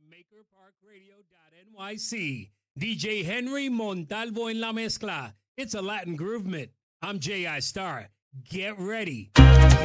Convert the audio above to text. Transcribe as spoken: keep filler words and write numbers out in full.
from maker park radio dot N Y C. D J Henry Montalvo en la mezcla. It's a Latin groovement. I'm J I Star. Get ready.